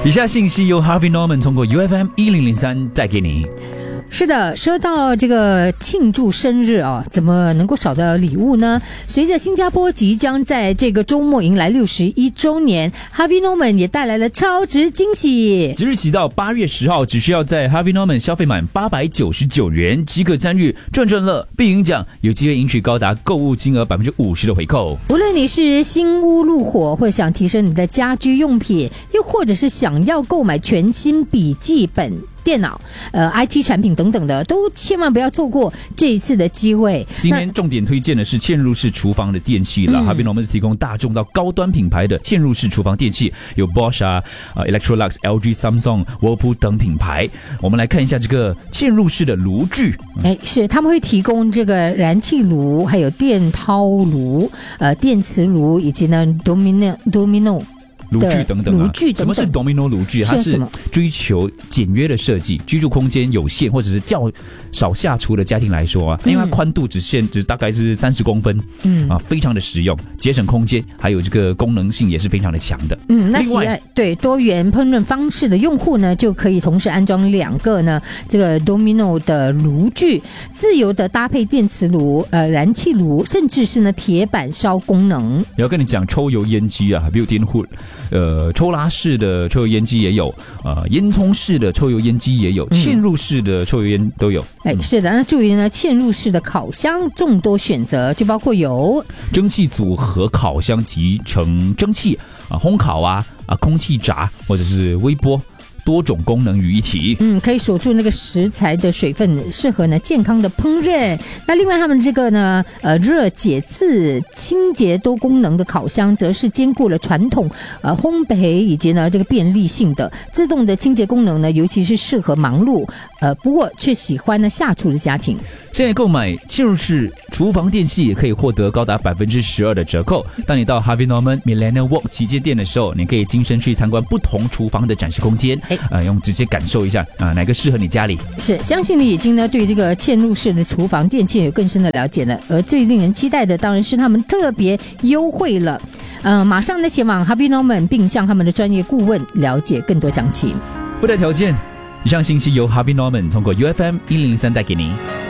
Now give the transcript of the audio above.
以下信息由 Harvey Norman 通过 UFM 1003带给你。 是的，说到这个庆祝生日啊，怎么能够少得礼物呢？随着新加坡即将在这个周末迎来61周年 ，Harvey Norman 也带来了超值惊喜。 即日起到8月10号，只需要在 Harvey Norman 消费满899元即可参与赚赚乐必赢奖，有机会赢取高达购物金额50%的回扣。 无论你是新屋入伙，或者想提升你的家居用品，又或者是想要购买全新笔记本、电脑、IT 产品等等的，都千万不要错过这一次的机会。 今天重点推荐的是嵌入式厨房的电器了。Harvey Norman 是提供大众到高端品牌的嵌入式厨房电器，有 Bosch Electrolux、LG、Samsung、Whirlpool 等品牌。我们来看一下这个嵌入式的炉具。 是他们会提供这个燃气炉，还有电陶炉、电磁炉，以及呢 Domino。 炉具等等啊，什么是 Domino 炉具？它是追求简约的设计，居住空间有限或者是较少下厨的家庭来说啊，因为它宽度只大概是30公分，非常的实用，节省空间，还有这个功能性也是非常的强的。 那喜爱对多元烹饪方式的用户呢，就可以同时安装2个呢这个 Domino 的炉具，自由的搭配电磁炉、燃气炉，甚至是呢铁板烧功能。 要跟你讲抽油烟机啊 ，built-in hood。抽拉式的抽油烟机也有，烟囱式的抽油烟机也有，嵌入式的抽油烟都有。 是的，那注意呢，嵌入式的烤箱众多选择，就包括有蒸汽组合烤箱集成蒸汽烘烤空气炸或者是微波。多种功能于一体， 可以锁住那个食材的水分，适合呢健康的烹饪。那另外他们这个呢，热解刺、清洁多功能的烤箱，则是兼顾了传统烘焙以及呢这个便利性的自动的清洁功能呢，尤其是适合忙碌不过却喜欢呢下厨的家庭。 现在购买嵌入式厨房电器也可以获得高达12%的折扣。当你到 Harvey Norman Millennium Walk 旗舰店的时候，你可以亲身去参观不同厨房的展示空间，用直接感受一下哪个适合你家里。 是，相信你已经呢对这个嵌入式的厨房电器有更深的了解了。而最令人期待的当然是他们特别优惠了。马上呢前往 Harvey Norman 并向他们的专业顾问了解更多详情。 附带条件：以上信息由 Harvey Norman 通过 UFM 1003带给您。